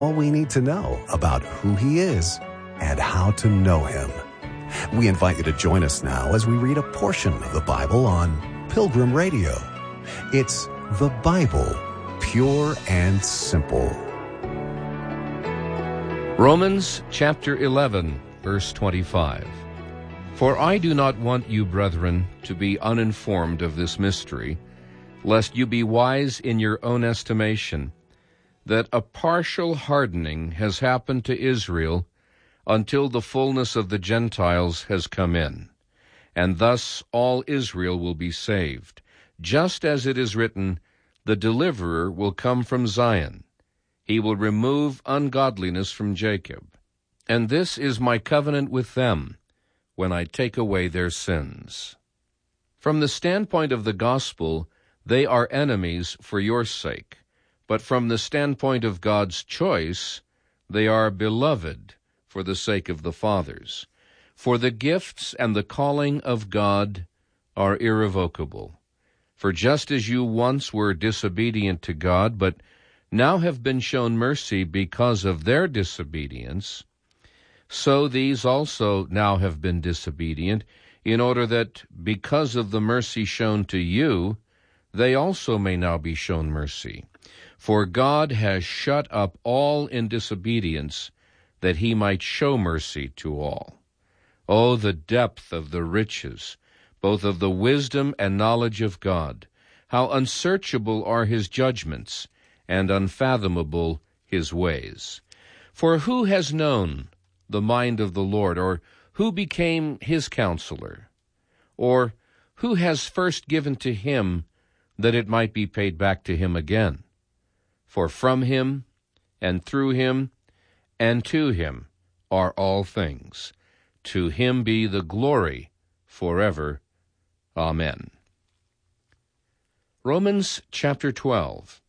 All we need to know about who He is and how to know Him. We invite you to join us now as we read a portion of the Bible on Pilgrim Radio. It's the Bible, pure and simple. Romans chapter 11, verse 25. For I do not want you, brethren, to be uninformed of this mystery, lest you be wise in your own estimation, that a partial hardening has happened to Israel until the fullness of the Gentiles has come in, and thus all Israel will be saved. Just as it is written, the deliverer will come from Zion. He will remove ungodliness from Jacob. And this is my covenant with them, when I take away their sins. From the standpoint of the gospel, they are enemies for your sake. But from the standpoint of God's choice, they are beloved for the sake of the fathers. For the gifts and the calling of God are irrevocable. For just as you once were disobedient to God, but now have been shown mercy because of their disobedience, so these also now have been disobedient, in order that, because of the mercy shown to you, they also may now be shown mercy. For God has shut up all in disobedience, that He might show mercy to all. Oh, the depth of the riches, both of the wisdom and knowledge of God! How unsearchable are His judgments, and unfathomable His ways! For who has known the mind of the Lord, or who became His counselor? Or who has first given to Him, that it might be paid back to Him again? For from Him, and through Him, and to Him are all things. To Him be the glory forever. Amen. Romans chapter 12.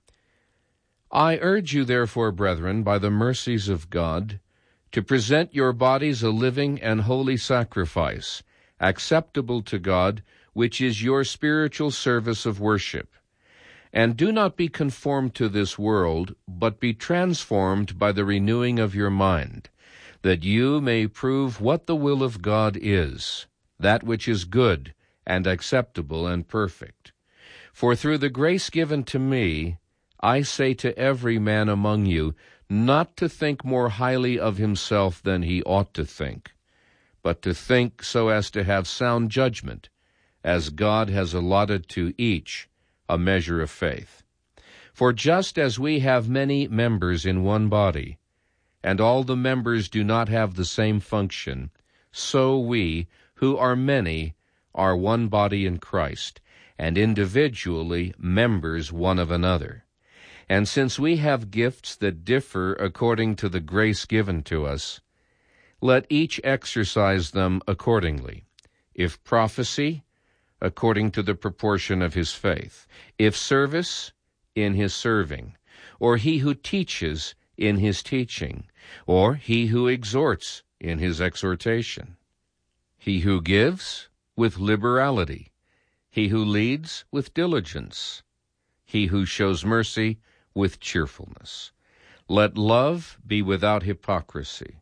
I urge you, therefore, brethren, by the mercies of God, to present your bodies a living and holy sacrifice, acceptable to God, which is your spiritual service of worship. And do not be conformed to this world, but be transformed by the renewing of your mind, that you may prove what the will of God is, that which is good and acceptable and perfect. For through the grace given to me, I say to every man among you, not to think more highly of himself than he ought to think, but to think so as to have sound judgment, as God has allotted to each a measure of faith. For just as we have many members in one body, and all the members do not have the same function, so we, who are many, are one body in Christ, and individually members one of another. And since we have gifts that differ according to the grace given to us, let each exercise them accordingly. If prophecy, according to the proportion of his faith. If service, in his serving. Or he who teaches, in his teaching. Or he who exhorts, in his exhortation. He who gives, with liberality. He who leads, with diligence. He who shows mercy, with cheerfulness. Let love be without hypocrisy.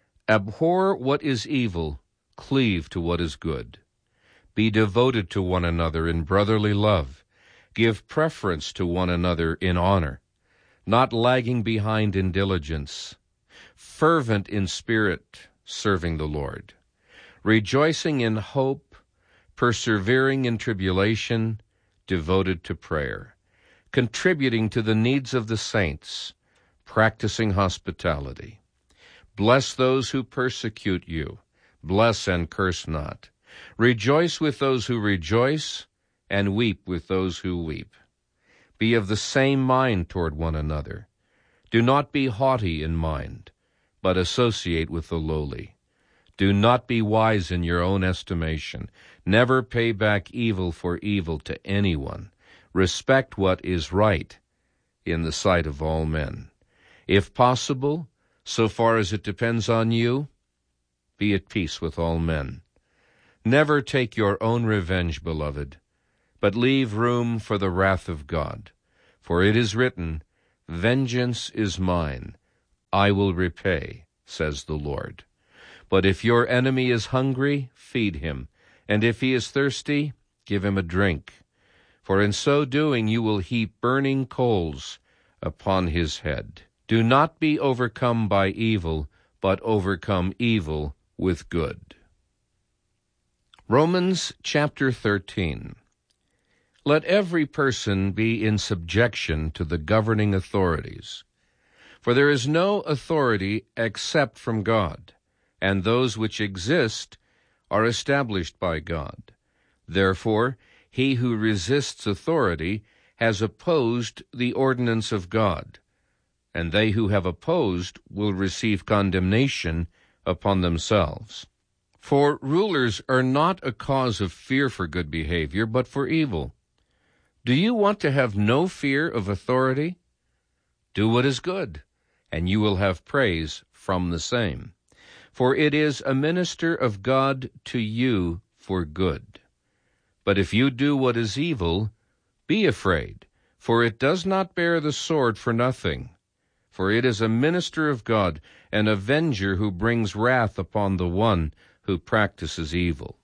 Abhor what is evil, cleave to what is good. Be devoted to one another in brotherly love. Give preference to one another in honor, not lagging behind in diligence, fervent in spirit, serving the Lord, rejoicing in hope, persevering in tribulation, devoted to prayer, contributing to the needs of the saints, practicing hospitality. Bless those who persecute you. Bless and curse not. Rejoice with those who rejoice, and weep with those who weep. Be of the same mind toward one another. Do not be haughty in mind, but associate with the lowly. Do not be wise in your own estimation. Never pay back evil for evil to anyone. Respect what is right in the sight of all men. If possible, so far as it depends on you, be at peace with all men. Never take your own revenge, beloved, but leave room for the wrath of God. For it is written, Vengeance is mine, I will repay, says the Lord. But if your enemy is hungry, feed him, and if he is thirsty, give him a drink. For in so doing you will heap burning coals upon his head. Do not be overcome by evil, but overcome evil with good. Romans chapter 13. Let every person be in subjection to the governing authorities. For there is no authority except from God, and those which exist are established by God. Therefore, he who resists authority has opposed the ordinance of God, and they who have opposed will receive condemnation upon themselves. For rulers are not a cause of fear for good behavior, but for evil. Do you want to have no fear of authority? Do what is good, and you will have praise from the same. For it is a minister of God to you for good. But if you do what is evil, be afraid, for it does not bear the sword for nothing. For it is a minister of God, an avenger who brings wrath upon the one who practices evil.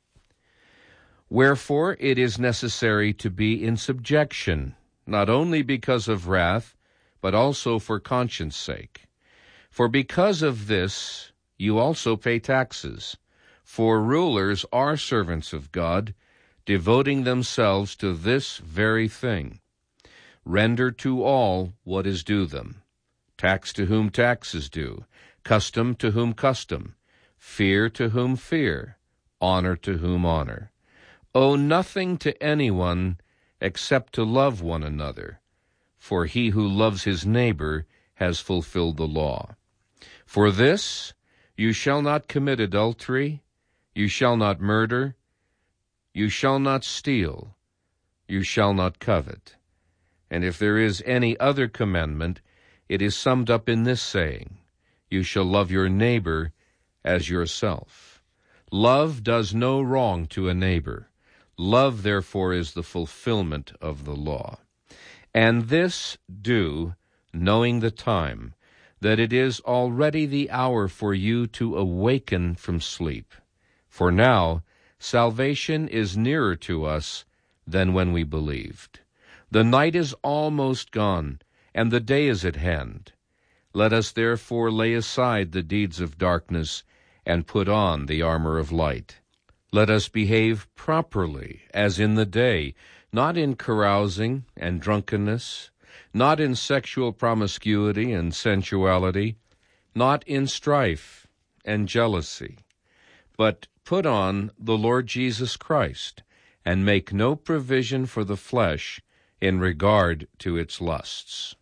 Wherefore it is necessary to be in subjection, not only because of wrath, but also for conscience' sake. For because of this you also pay taxes. For rulers are servants of God, devoting themselves to this very thing. Render to all what is due them. Tax to whom tax is due, custom to whom custom, fear to whom fear, honor to whom honor. Owe nothing to anyone except to love one another, for he who loves his neighbor has fulfilled the law. For this, you shall not commit adultery, you shall not murder, you shall not steal, you shall not covet. And if there is any other commandment, it is summed up in this saying, you shall love your neighbor as yourself. Love does no wrong to a neighbor. Love, therefore, is the fulfillment of the law. And this do, knowing the time, that it is already the hour for you to awaken from sleep. For now, salvation is nearer to us than when we believed. The night is almost gone, and the day is at hand. Let us therefore lay aside the deeds of darkness and put on the armor of light. Let us behave properly as in the day, not in carousing and drunkenness, not in sexual promiscuity and sensuality, not in strife and jealousy, but put on the Lord Jesus Christ, and make no provision for the flesh in regard to its lusts.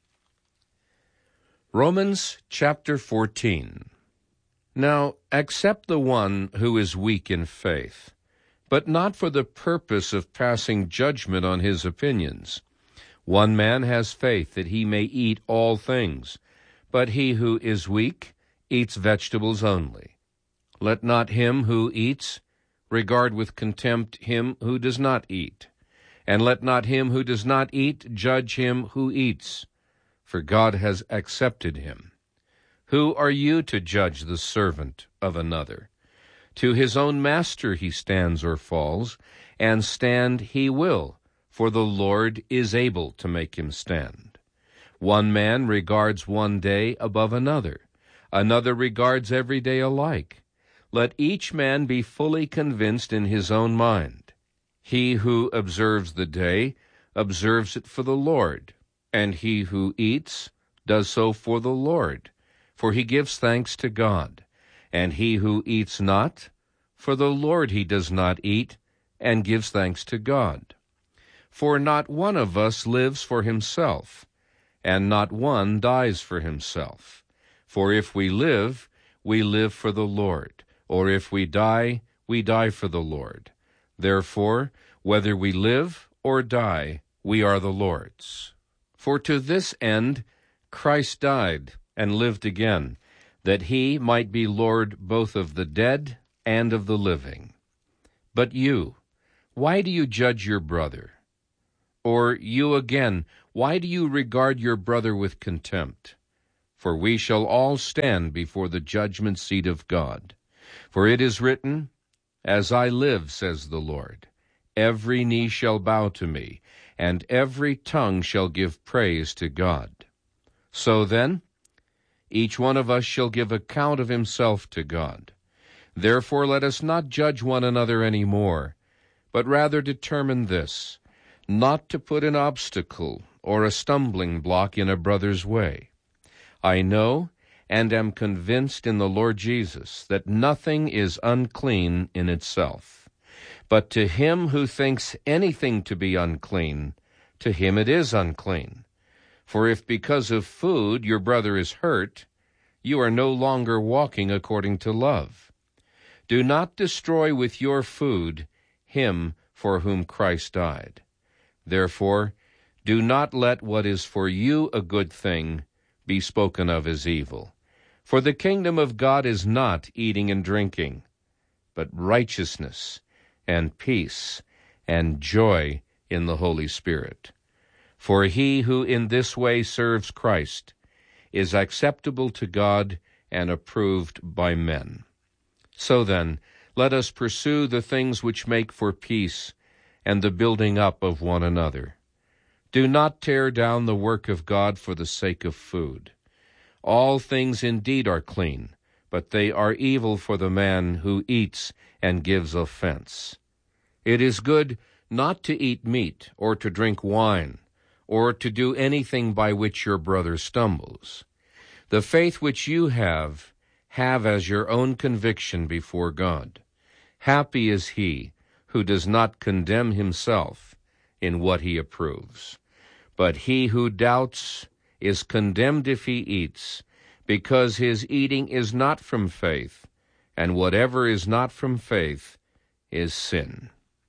Romans chapter 14. Now accept the one who is weak in faith, but not for the purpose of passing judgment on his opinions. One man has faith that he may eat all things, but he who is weak eats vegetables only. Let not him who eats regard with contempt him who does not eat, and let not him who does not eat judge him who eats, for God has accepted him. Who are you to judge the servant of another? To his own master he stands or falls, and stand he will, for the Lord is able to make him stand. One man regards one day above another, another regards every day alike. Let each man be fully convinced in his own mind. He who observes the day observes it for the Lord, and he who eats does so for the Lord, for he gives thanks to God. And he who eats not, for the Lord he does not eat, and gives thanks to God. For not one of us lives for himself, and not one dies for himself. For if we live for the Lord, or if we die for the Lord. Therefore, whether we live or die, we are the Lord's. For to this end Christ died and lived again, that he might be Lord both of the dead and of the living. But you, why do you judge your brother? Or you again, why do you regard your brother with contempt? for we shall all stand before the judgment seat of God. For it is written, As I live, says the Lord, every knee shall bow to me, and every tongue shall give praise to God. So then, each one of us shall give account of himself to God. Therefore let us not judge one another any more, but rather determine this, not to put an obstacle or a stumbling block in a brother's way. I know and am convinced in the Lord Jesus that nothing is unclean in itself. But to him who thinks anything to be unclean, to him it is unclean. For if because of food your brother is hurt, you are no longer walking according to love. Do not destroy with your food him for whom Christ died. Therefore, do not let what is for you a good thing be spoken of as evil. For the kingdom of God is not eating and drinking, but righteousness and peace and joy in the Holy Spirit. For he who in this way serves Christ is acceptable to God and approved by men. So then, let us pursue the things which make for peace and the building up of one another. Do not tear down the work of God for the sake of food. All things indeed are clean, but they are evil for the man who eats and gives offense. It is good not to eat meat or to drink wine, or to do anything by which your brother stumbles. The faith which you have as your own conviction before God. Happy is he who does not condemn himself in what he approves. But he who doubts is condemned if he eats, because his eating is not from faith, and whatever is not from faith is sin.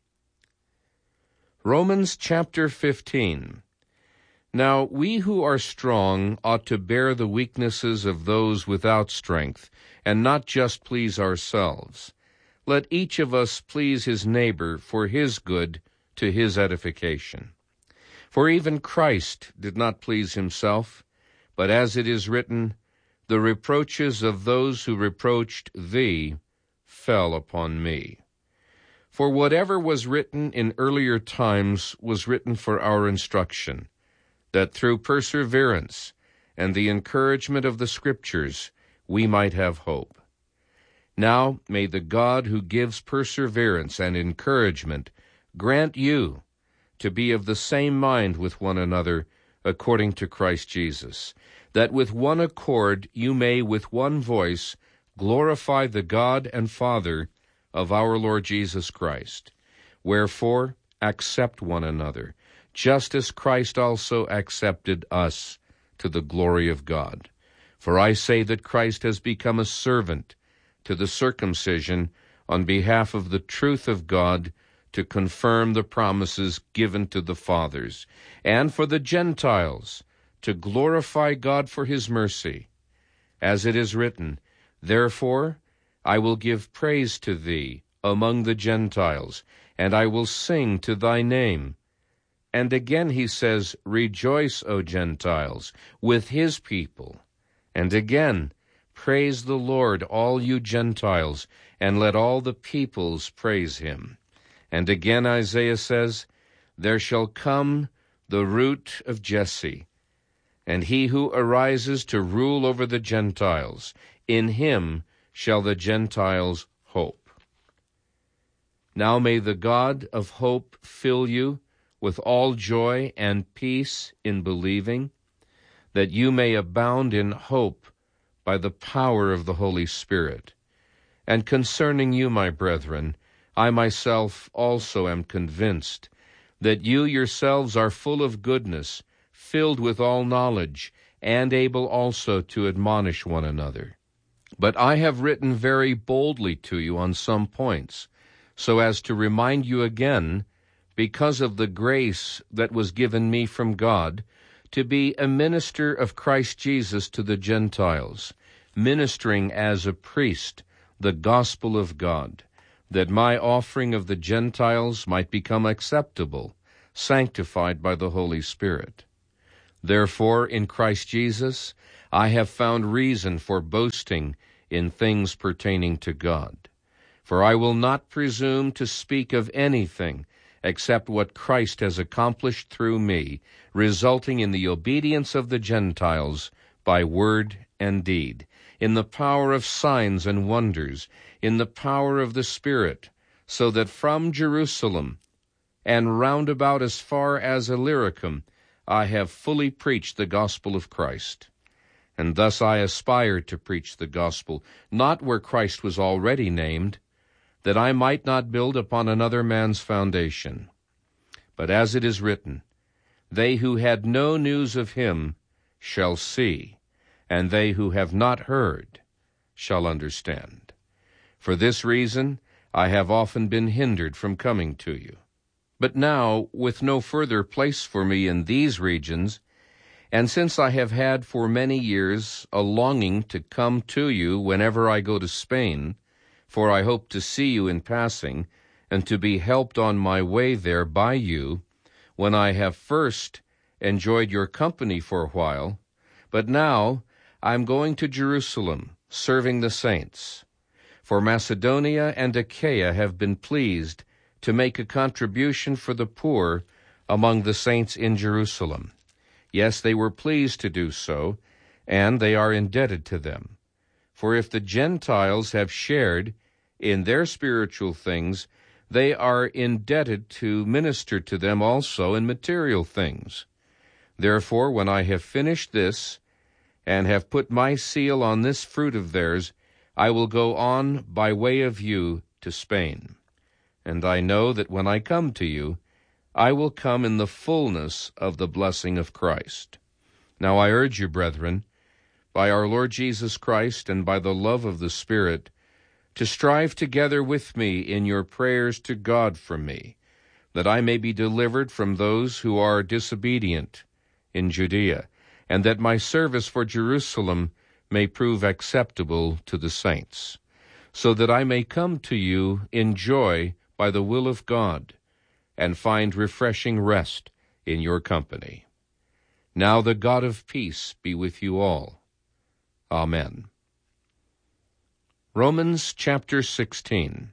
Romans chapter 15. Now we who are strong ought to bear the weaknesses of those without strength, and not just please ourselves. Let each of us please his neighbor for his good, to his edification. For even Christ did not please himself, but as it is written, the reproaches of those who reproached thee fell upon me. For whatever was written in earlier times was written for our instruction, that through perseverance and the encouragement of the Scriptures we might have hope. Now may the God who gives perseverance and encouragement grant you to be of the same mind with one another according to Christ Jesus, that with one accord you may with one voice glorify the God and Father of our Lord Jesus Christ. Wherefore, accept one another, just as Christ also accepted us to the glory of God. For I say that Christ has become a servant to the circumcision on behalf of the truth of God, to confirm the promises given to the fathers, and for the Gentiles, to glorify God for his mercy. As it is written, Therefore I will give praise to thee among the Gentiles, and I will sing to thy name. And again he says, Rejoice, O Gentiles, with his people. And again, Praise the Lord, all you Gentiles, and let all the peoples praise him. And again Isaiah says, There shall come the root of Jesse, and he who arises to rule over the Gentiles. In him shall the Gentiles hope. Now may the God of hope fill you with all joy and peace in believing, that you may abound in hope by the power of the Holy Spirit. And concerning you, my brethren, I myself also am convinced that you yourselves are full of goodness, filled with all knowledge, and able also to admonish one another. But I have written very boldly to you on some points, so as to remind you again, because of the grace that was given me from God, to be a minister of Christ Jesus to the Gentiles, ministering as a priest the gospel of God, that my offering of the Gentiles might become acceptable, sanctified by the Holy Spirit. Therefore, in Christ Jesus, I have found reason for boasting in things pertaining to God. For I will not presume to speak of anything except what Christ has accomplished through me, resulting in the obedience of the Gentiles by word and deed, in the power of signs and wonders, in the power of the Spirit, so that from Jerusalem and round about as far as Illyricum I have fully preached the gospel of Christ. And thus I aspire to preach the gospel, not where Christ was already named, that I might not build upon another man's foundation. But as it is written, they who had no news of him shall see, and they who have not heard shall understand. For this reason I have often been hindered from coming to you. But now, with no further place for me in these regions, and since I have had for many years a longing to come to you whenever I go to Spain, for I hope to see you in passing, and to be helped on my way there by you, when I have first enjoyed your company for a while, but now I am going to Jerusalem, serving the saints. For Macedonia and Achaia have been pleased to make a contribution for the poor among the saints in Jerusalem. Yes, they were pleased to do so, and they are indebted to them. For if the Gentiles have shared in their spiritual things, they are indebted to minister to them also in material things. Therefore, when I have finished this, and have put my seal on this fruit of theirs, I will go on by way of you to Spain. And I know that when I come to you, I will come in the fullness of the blessing of Christ. Now I urge you, brethren, by our Lord Jesus Christ and by the love of the Spirit, to strive together with me in your prayers to God for me, that I may be delivered from those who are disobedient in Judea, and that my service for Jerusalem may prove acceptable to the saints, so that I may come to you in joy by the will of God, and find refreshing rest in your company. Now the God of peace be with you all. Amen. Romans chapter 16.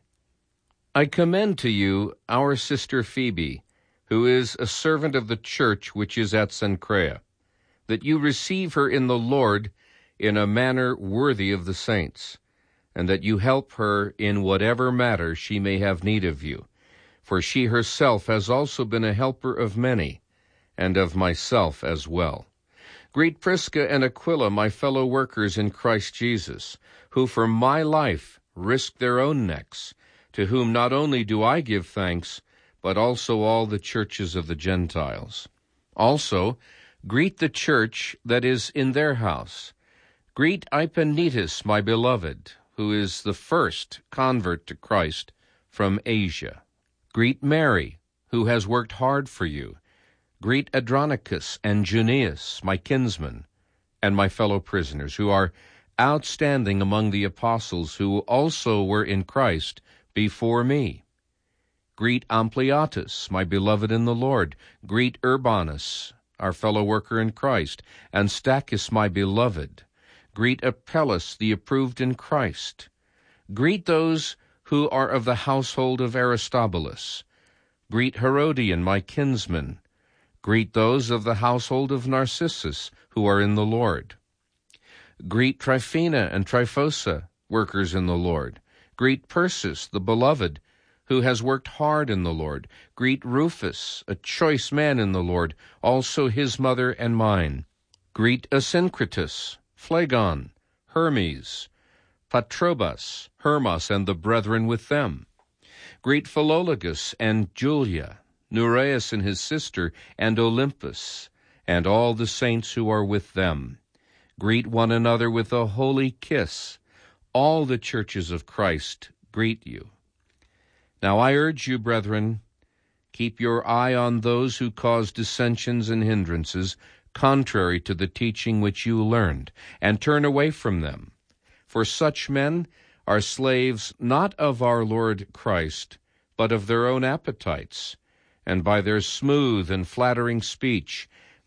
I commend to you our sister Phoebe, who is a servant of the church which is at Cenchrea, that you receive her in the Lord in a manner worthy of the saints, and that you help her in whatever matter she may have need of you. For she herself has also been a helper of many, and of myself as well. Greet Prisca and Aquila, my fellow workers in Christ Jesus, who for my life risked their own necks, to whom not only do I give thanks, but also all the churches of the Gentiles. Also, greet the church that is in their house. Greet Epaenetus, my beloved, who is the first convert to Christ from Asia. Greet Mary, who has worked hard for you. Greet Andronicus and Junias, my kinsmen, and my fellow prisoners, who are outstanding among the apostles, who also were in Christ before me. Greet Ampliatus, my beloved in the Lord. Greet Urbanus, our fellow worker in Christ, and Stachys, my beloved. Greet Apelles, the approved in Christ. Greet those who are of the household of Aristobulus. Greet Herodion, my kinsman. Greet those of the household of Narcissus, who are in the Lord. Greet Tryphena and Tryphosa, workers in the Lord. Greet Persis, the beloved, who has worked hard in the Lord. Greet Rufus, a choice man in the Lord, also his mother and mine. Greet Asyncritus, Phlegon, Hermes, Patrobas, Hermas, and the brethren with them. Greet Philologus and Julia, Nereus and his sister, and Olympus, and all the saints who are with them. Greet one another with a holy kiss. All the churches of Christ greet you. Now I urge you, brethren, keep your eye on those who cause dissensions and hindrances, contrary to the teaching which you learned, and turn away from them. For such men are slaves not of our Lord Christ, but of their own appetites, and by their smooth and flattering speech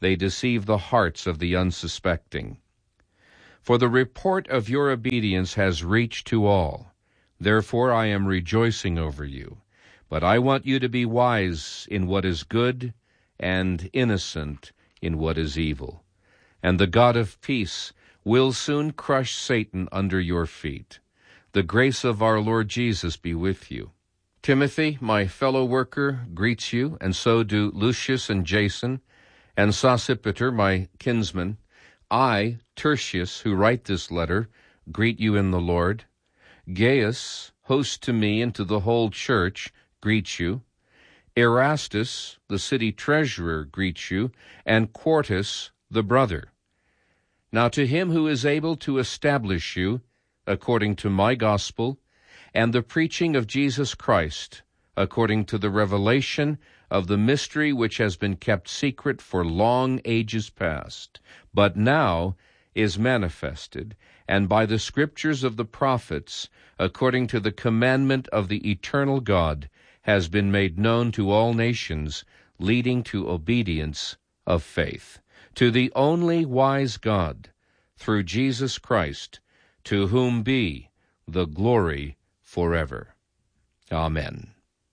they deceive the hearts of the unsuspecting. For the report of your obedience has reached to all. Therefore I am rejoicing over you. But I want you to be wise in what is good and innocent in what is evil. And the God of peace will soon crush Satan under your feet. The grace of our Lord Jesus be with you. Timothy, my fellow worker, greets you, and so do Lucius and Jason, and Sosipater, my kinsman. I, Tertius, who write this letter, greet you in the Lord. Gaius, host to me and to the whole church, greets you. Erastus, the city treasurer, greets you, and Quartus, the brother. Now to him who is able to establish you, according to my gospel, and the preaching of Jesus Christ, according to the revelation of the mystery which has been kept secret for long ages past, but now is manifested, and by the scriptures of the prophets, according to the commandment of the eternal God, has been made known to all nations, leading to obedience of faith. To the only wise God, through Jesus Christ, to whom be the glory forever. Amen.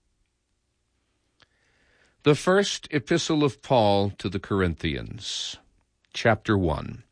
The first epistle of Paul to the Corinthians, chapter 1.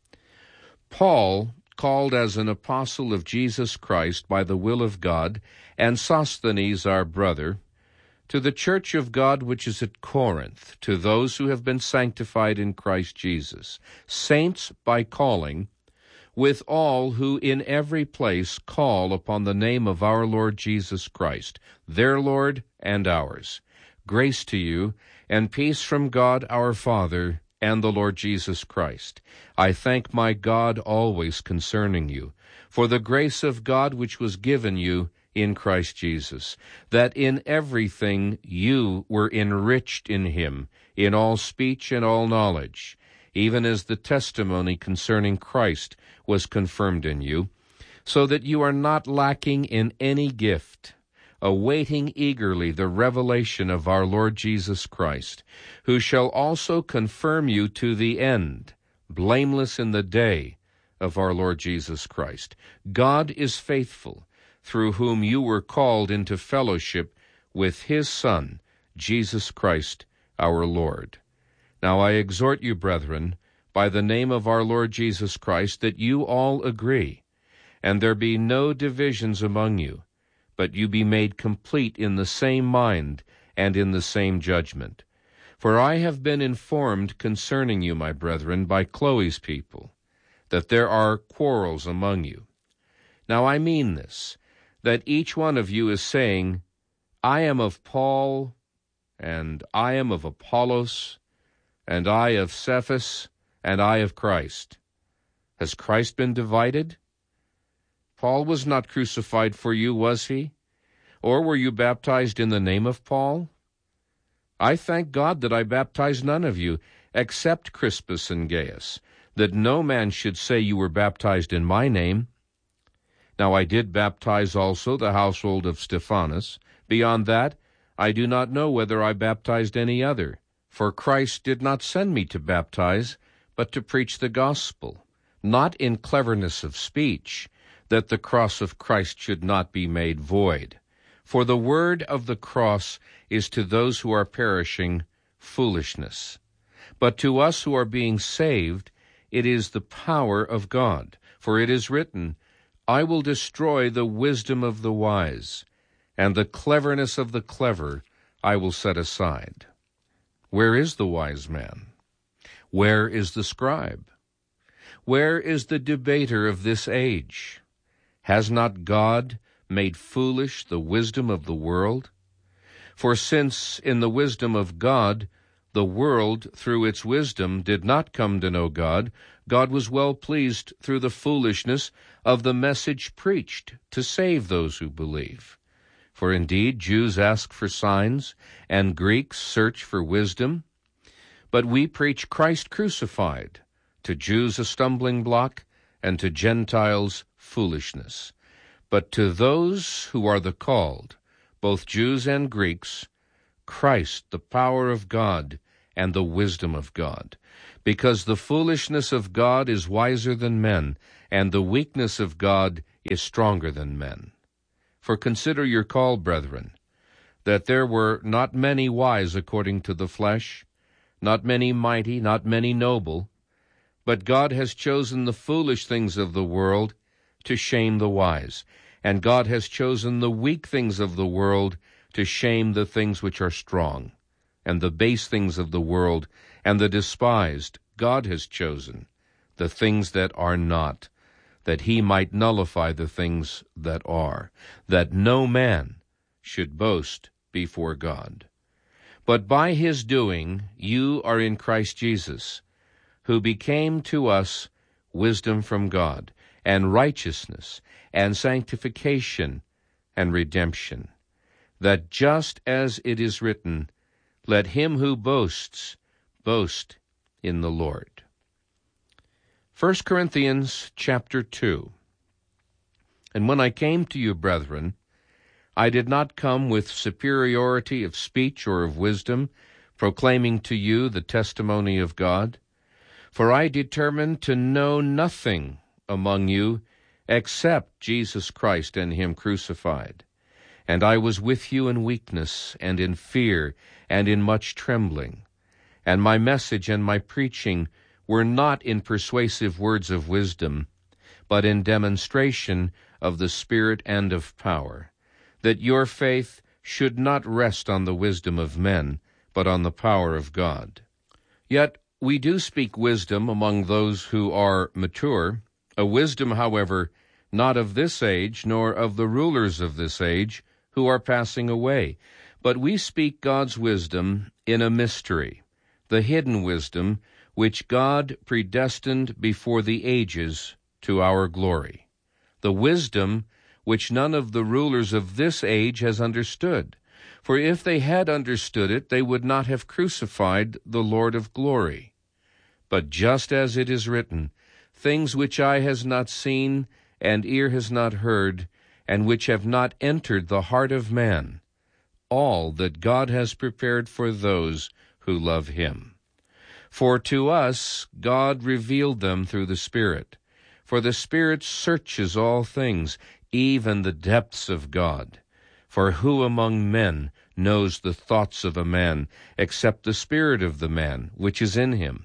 Paul, called as an apostle of Jesus Christ by the will of God, and Sosthenes our brother, to the church of God which is at Corinth, to those who have been sanctified in Christ Jesus, saints by calling, with all who in every place call upon the name of our Lord Jesus Christ, their Lord and ours. Grace to you, and peace from God our Father and the Lord Jesus Christ. I thank my God always concerning you, for the grace of God which was given you in Christ Jesus, that in everything you were enriched in him, in all speech and all knowledge, even as the testimony concerning Christ was confirmed in you, so that you are not lacking in any gift, awaiting eagerly the revelation of our Lord Jesus Christ, who shall also confirm you to the end, blameless in the day of our Lord Jesus Christ. God is faithful, through whom you were called into fellowship with his Son, Jesus Christ our Lord. Now I exhort you, brethren, by the name of our Lord Jesus Christ, that you all agree, and there be no divisions among you, but you be made complete in the same mind and in the same judgment. For I have been informed concerning you, my brethren, by Chloe's people, that there are quarrels among you. Now I mean this, that each one of you is saying, I am of Paul, and I am of Apollos, and I of Cephas, and I of Christ. Has Christ been divided? Paul was not crucified for you, was he? Or were you baptized in the name of Paul? I thank God that I baptized none of you, except Crispus and Gaius, that no man should say you were baptized in my name. Now I did baptize also the household of Stephanas. Beyond that, I do not know whether I baptized any other. For Christ did not send me to baptize, but to preach the gospel, not in cleverness of speech, that the cross of Christ should not be made void. For the word of the cross is to those who are perishing foolishness. But to us who are being saved, it is the power of God. For it is written, I will destroy the wisdom of the wise, and the cleverness of the clever I will set aside. Where is the wise man? Where is the scribe? Where is the debater of this age? Has not God made foolish the wisdom of the world? For since in the wisdom of God the world through its wisdom did not come to know God, God was well pleased through the foolishness of the message preached to save those who believe. For indeed Jews ask for signs, and Greeks search for wisdom. But we preach Christ crucified, to Jews a stumbling block, and to Gentiles foolishness. But to those who are the called, both Jews and Greeks, Christ, the power of God and the wisdom of God. Because the foolishness of God is wiser than men, and the weakness of God is stronger than men. For consider your call, brethren, that there were not many wise according to the flesh, not many mighty, not many noble, but God has chosen the foolish things of the world to shame the wise, and God has chosen the weak things of the world to shame the things which are strong, and the base things of the world, and the despised God has chosen, the things that are not, that he might nullify the things that are, that no man should boast before God. But by his doing you are in Christ Jesus, who became to us wisdom from God, and righteousness, and sanctification, and redemption, that just as it is written, let him who boasts boast in the Lord. 1 Corinthians chapter 2. And when I came to you, brethren, I did not come with superiority of speech or of wisdom, proclaiming to you the testimony of God. For I determined to know nothing among you except Jesus Christ and him crucified. And I was with you in weakness, and in fear, and in much trembling. And my message and my preaching were not in persuasive words of wisdom, but in demonstration of the Spirit and of power, that your faith should not rest on the wisdom of men, but on the power of God. Yet we do speak wisdom among those who are mature, a wisdom, however, not of this age, nor of the rulers of this age, who are passing away, but we speak God's wisdom in a mystery, the hidden wisdom which God predestined before the ages to our glory, the wisdom which none of the rulers of this age has understood. For if they had understood it, they would not have crucified the Lord of glory. But just as it is written, things which eye has not seen, and ear has not heard, and which have not entered the heart of man, all that God has prepared for those who love him. For to us God revealed them through the Spirit. For the Spirit searches all things, even the depths of God. For who among men knows the thoughts of a man, except the spirit of the man which is in him?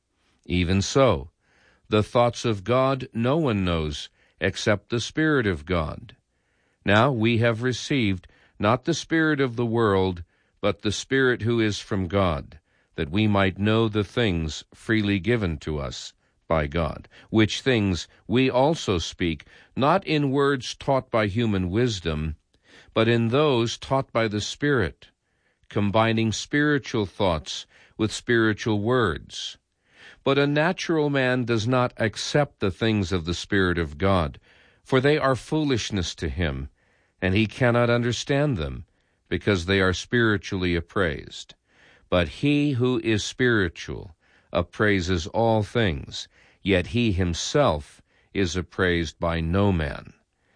Even so, the thoughts of God no one knows, except the Spirit of God. Now we have received not the spirit of the world, but the Spirit who is from God, that we might know the things freely given to us by God, which things we also speak, not in words taught by human wisdom, but in those taught by the Spirit, combining spiritual thoughts with spiritual words. But a natural man does not accept the things of the Spirit of God, for they are foolishness to him, and he cannot understand them, because they are spiritually appraised. But he who is spiritual appraises all things, yet he himself is appraised by no man.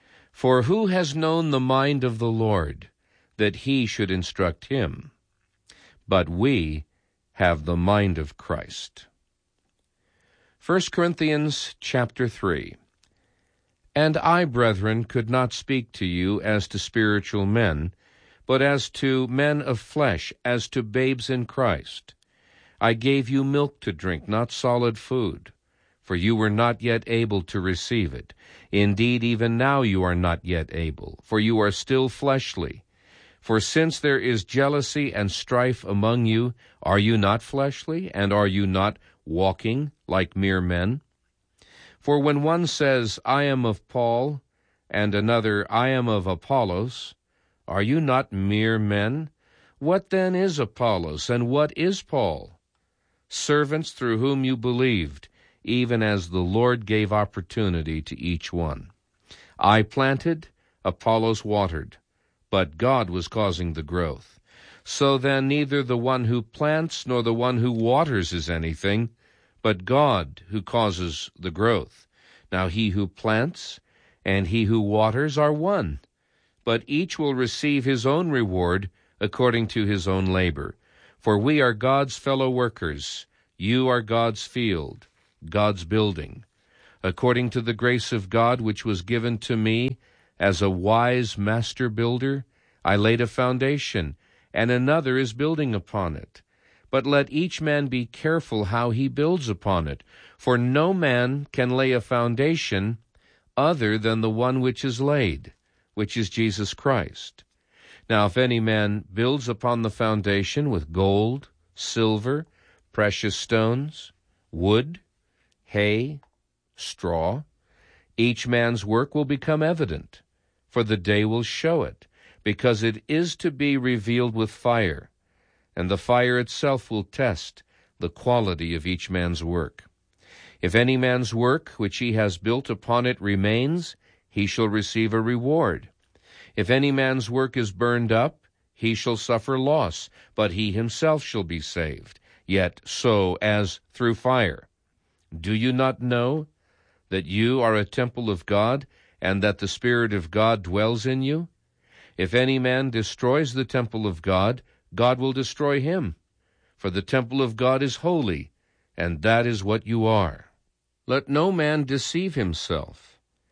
For who has known the mind of the Lord, that he should instruct him? But we have the mind of Christ. 1 Corinthians chapter 3. And I, brethren, could not speak to you as to spiritual men, but as to men of flesh, as to babes in Christ. I gave you milk to drink, not solid food, for you were not yet able to receive it. Indeed, even now you are not yet able, for you are still fleshly. For since there is jealousy and strife among you, are you not fleshly, and are you not walking like mere men? For when one says, I am of Paul, and another, I am of Apollos, are you not mere men? What then is Apollos, and what is Paul? Servants through whom you believed, even as the Lord gave opportunity to each one. I planted, Apollos watered, but God was causing the growth. So then neither the one who plants nor the one who waters is anything, but God who causes the growth. Now he who plants and he who waters are one, but each will receive his own reward according to his own labor. For we are God's fellow workers. You are God's field, God's building. According to the grace of God which was given to me, as a wise master builder, I laid a foundation, and another is building upon it. But let each man be careful how he builds upon it. For no man can lay a foundation other than the one which is laid, which is Jesus Christ. Now if any man builds upon the foundation with gold, silver, precious stones, wood, hay, straw, each man's work will become evident, for the day will show it, because it is to be revealed with fire, and the fire itself will test the quality of each man's work. If any man's work which he has built upon it remains, he shall receive a reward. If any man's work is burned up, he shall suffer loss, but he himself shall be saved, yet so as through fire. Do you not know that you are a temple of God, and that the Spirit of God dwells in you? If any man destroys the temple of God, God will destroy him. For the temple of God is holy, and that is what you are. Let no man deceive himself.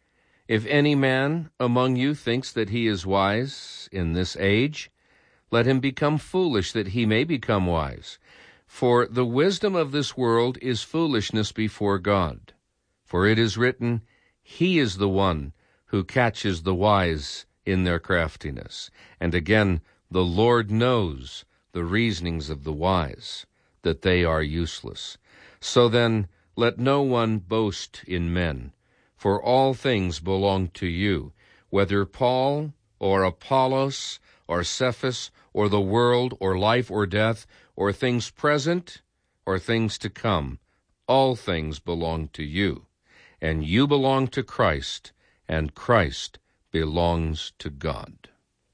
If any man among you thinks that he is wise in this age, let him become foolish, that he may become wise. For the wisdom of this world is foolishness before God. For it is written, He is the one who catches the wise in their craftiness. And again, the Lord knows the reasonings of the wise, that they are useless. So then, let no one boast in men, for all things belong to you, whether Paul or Apollos or Cephas or the world or life or death or things present or things to come. All things belong to you, and you belong to Christ, and Christ belongs to God.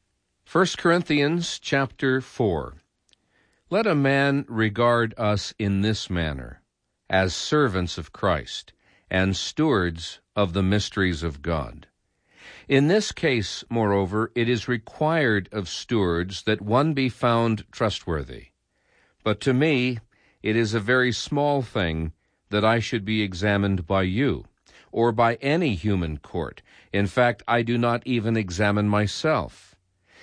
1 Corinthians chapter 4. Let a man regard us in this manner, as servants of Christ, and stewards of the mysteries of God. In this case, moreover, it is required of stewards that one be found trustworthy. But to me, it is a very small thing that I should be examined by you, or by any human court. In fact, I do not even examine myself.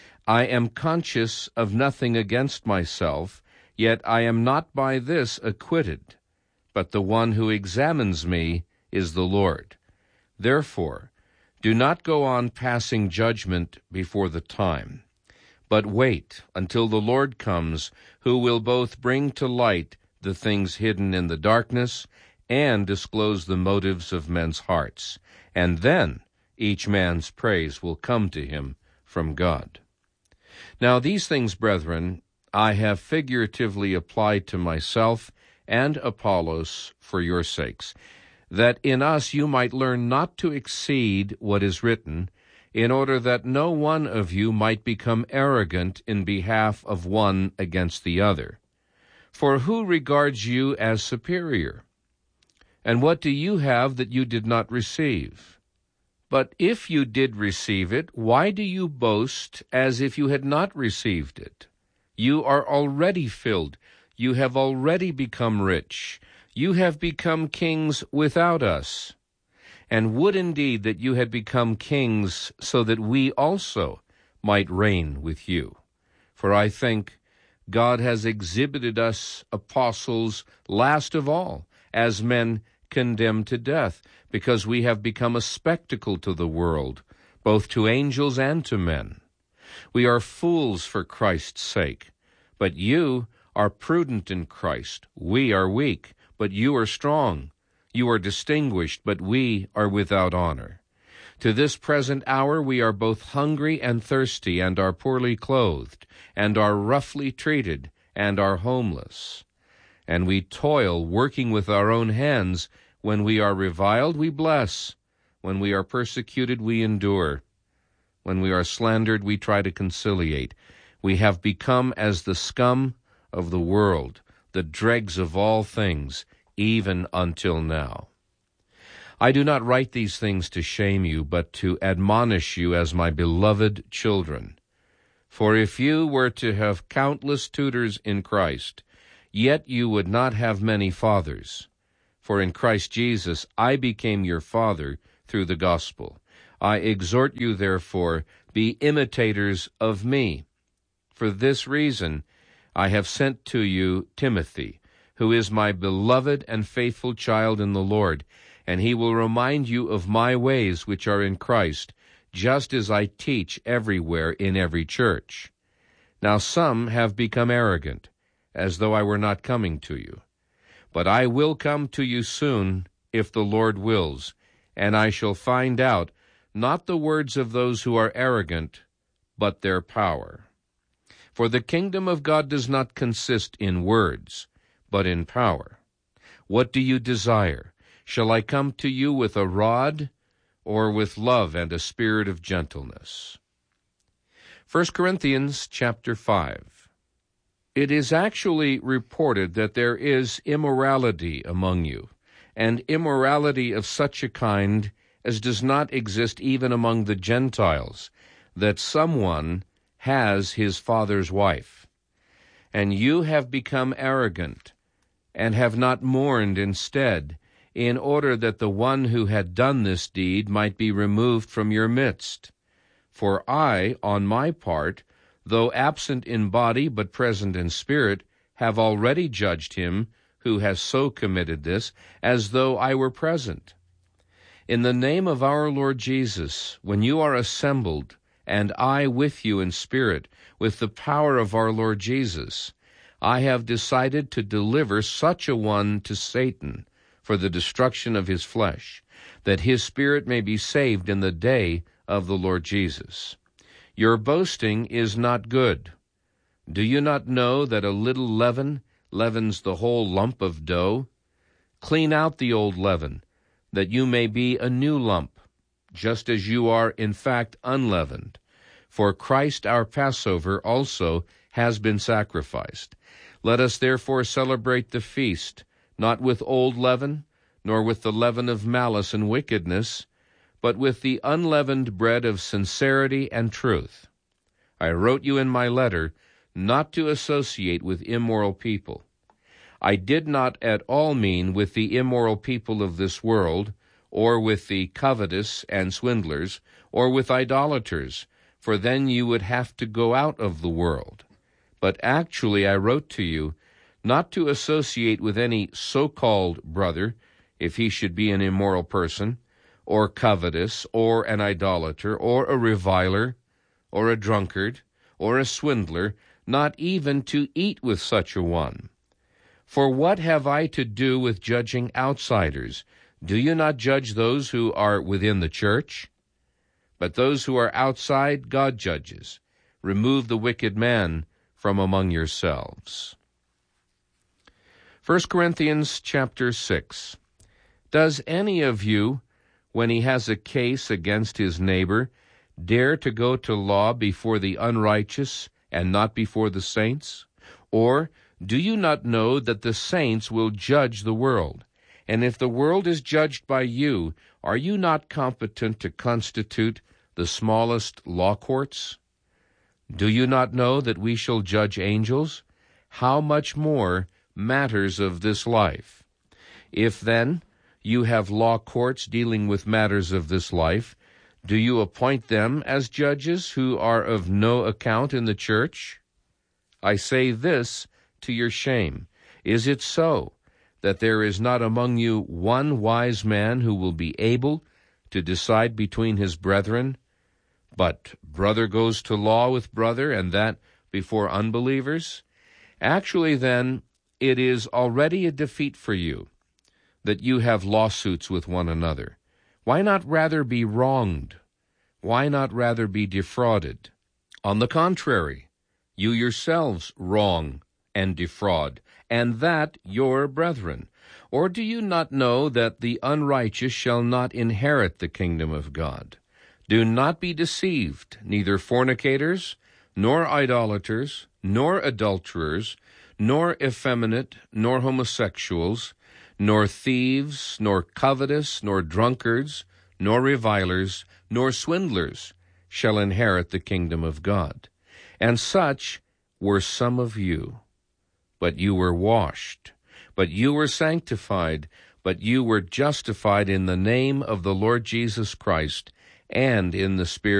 I am conscious of nothing against myself, yet I am not by this acquitted. But the one who examines me is the Lord. Therefore, do not go on passing judgment before the time, but wait until the Lord comes, who will both bring to light the things hidden in the darkness and disclose the motives of men's hearts. And then each man's praise will come to him from God. Now these things, brethren, I have figuratively applied to myself and Apollos for your sakes, that in us you might learn not to exceed what is written, in order that no one of you might become arrogant in behalf of one against the other. For who regards you as superior? And what do you have that you did not receive? But if you did receive it, why do you boast as if you had not received it? You are already filled. You have already become rich. You have become kings without us. And would indeed that you had become kings, so that we also might reign with you. For I think God has exhibited us apostles last of all, as men condemned to death, because we have become a spectacle to the world, both to angels and to men. We are fools for Christ's sake, but you are prudent in Christ. We are weak, but you are strong. You are distinguished, but we are without honor. To this present hour we are both hungry and thirsty, and are poorly clothed, and are roughly treated, and are homeless. And we toil, working with our own hands. When we are reviled, we bless. When we are persecuted, we endure. When we are slandered, we try to conciliate. We have become as the scum of the world, the dregs of all things, even until now. I do not write these things to shame you, but to admonish you as my beloved children. For if you were to have countless tutors in Christ, yet you would not have many fathers. For in Christ Jesus I became your father through the gospel. I exhort you, therefore, be imitators of me. For this reason I have sent to you Timothy, who is my beloved and faithful child in the Lord, and he will remind you of my ways which are in Christ, just as I teach everywhere in every church. Now some have become arrogant, as though I were not coming to you. But I will come to you soon, if the Lord wills, and I shall find out not the words of those who are arrogant, but their power. For the kingdom of God does not consist in words, but in power. What do you desire? Shall I come to you with a rod, or with love and a spirit of gentleness? 1 Corinthians chapter 5. It is actually reported that there is immorality among you, and immorality of such a kind as does not exist even among the Gentiles, that someone has his father's wife. And you have become arrogant, and have not mourned instead, in order that the one who had done this deed might be removed from your midst. For I, on my part, though absent in body but present in spirit, have already judged him who has so committed this, as though I were present. In the name of our Lord Jesus, when you are assembled, and I with you in spirit, with the power of our Lord Jesus, I have decided to deliver such a one to Satan for the destruction of his flesh, that his spirit may be saved in the day of the Lord Jesus. Your boasting is not good. Do you not know that a little leaven leavens the whole lump of dough? Clean out the old leaven, that you may be a new lump, just as you are in fact unleavened. For Christ our Passover also has been sacrificed. Let us therefore celebrate the feast, not with old leaven, nor with the leaven of malice and wickedness, but with the unleavened bread of sincerity and truth. I wrote you in my letter not to associate with immoral people. I did not at all mean with the immoral people of this world, or with the covetous and swindlers, or with idolaters, for then you would have to go out of the world. But actually I wrote to you not to associate with any so-called brother, if he should be an immoral person, or covetous, or an idolater, or a reviler, or a drunkard, or a swindler, not even to eat with such a one. For what have I to do with judging outsiders? Do you not judge those who are within the church? But those who are outside, God judges. Remove the wicked man from among yourselves. 1 Corinthians chapter 6. Does any of you, when he has a case against his neighbor, dare to go to law before the unrighteous and not before the saints? Or do you not know that the saints will judge the world? And if the world is judged by you, are you not competent to constitute the smallest law courts? Do you not know that we shall judge angels? How much more matters of this life? If then you have law courts dealing with matters of this life, do you appoint them as judges who are of no account in the church? I say this to your shame. Is it so that there is not among you one wise man who will be able to decide between his brethren? But brother goes to law with brother, and that before unbelievers? Actually, then, it is already a defeat for you that you have lawsuits with one another. Why not rather be wronged? Why not rather be defrauded? On the contrary, you yourselves wrong and defraud, and that your brethren. Or do you not know that the unrighteous shall not inherit the kingdom of God? Do not be deceived, neither fornicators, nor idolaters, nor adulterers, nor effeminate, nor homosexuals, nor thieves, nor covetous, nor drunkards, nor revilers, nor swindlers shall inherit the kingdom of God. And such were some of you. But you were washed, but you were sanctified, but you were justified in the name of the Lord Jesus Christ, and in the Spirit